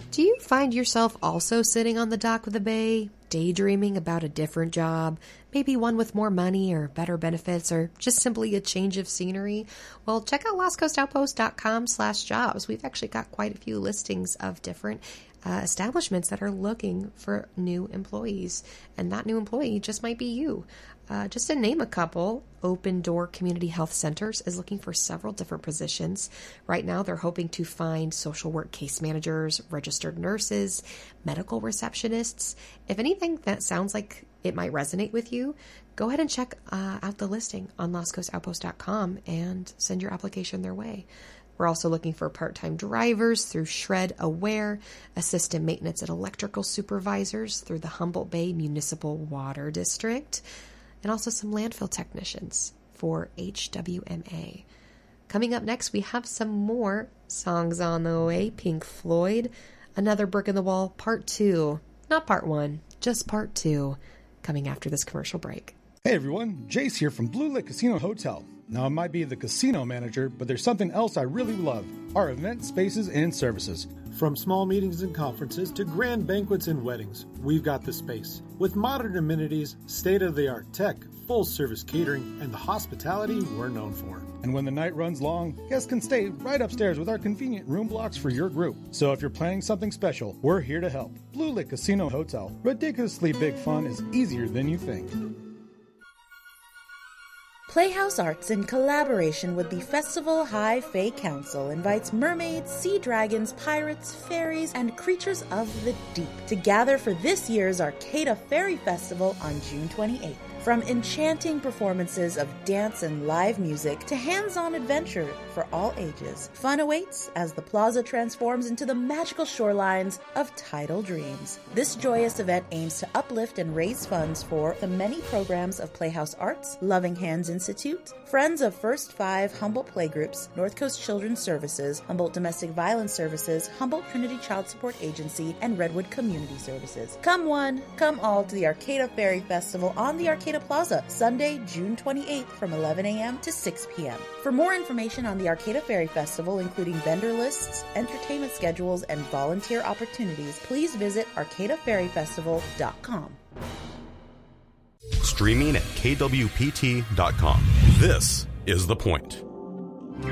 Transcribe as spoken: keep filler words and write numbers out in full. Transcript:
Do you find yourself also sitting on the dock of the bay, daydreaming about a different job, maybe one with more money or better benefits, or just simply a change of scenery? Well, check out lost coast outpost dot com slash jobs. We've actually got quite a few listings of different uh, establishments that are looking for new employees, and that new employee just might be you. Uh, just to name a couple, Open Door Community Health Centers is looking for several different positions. Right now, they're hoping to find social work case managers, registered nurses, medical receptionists. If anything that sounds like it might resonate with you, go ahead and check uh, out the listing on lost coast outpost dot com and send your application their way. We're also looking for part-time drivers through Shred Aware, assistant maintenance and electrical supervisors through the Humboldt Bay Municipal Water District, and also some landfill technicians for H W M A. Coming up next, we have some more songs on the way. Pink Floyd, Another Brick in the Wall, Part two. Not Part one, just Part two, coming after this commercial break. Hey everyone, Jace here from Blue Lake Casino Hotel. Now, I might be the casino manager, but there's something else I really love: our event spaces and services. From small meetings and conferences to grand banquets and weddings, we've got the space. With modern amenities, state-of-the-art tech, full-service catering, and the hospitality we're known for. And when the night runs long, guests can stay right upstairs with our convenient room blocks for your group. So if you're planning something special, we're here to help. Blue Lake Casino Hotel. Ridiculously big fun is easier than you think. Playhouse Arts, in collaboration with the Festival High Fae Council, invites mermaids, sea dragons, pirates, fairies, and creatures of the deep to gather for this year's Arcata Fairy Festival on June twenty-eighth. From enchanting performances of dance and live music to hands-on adventure for all ages, fun awaits as the plaza transforms into the magical shorelines of Tidal Dreams. This joyous event aims to uplift and raise funds for the many programs of Playhouse Arts, Loving Hands Institute, Friends of First Five Humboldt Playgroups, North Coast Children's Services, Humboldt Domestic Violence Services, Humboldt Trinity Child Support Agency, and Redwood Community Services. Come one, come all to the Arcata Fairy Festival on the Arcata Plaza, Sunday, June twenty-eighth from eleven a.m. to six p.m. For more information on the Arcata Fairy Festival, including vendor lists, entertainment schedules, and volunteer opportunities, please visit arcata fairy festival dot com. Streaming at K W P T dot com. This is The Point.